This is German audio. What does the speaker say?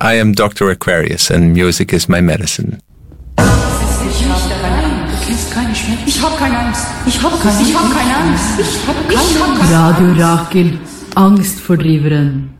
I am Dr. Aquarius and music is my medicine. Ich hab keine Angst. Ich hab keine Angst. Radio Rakel, Angstfordriveren.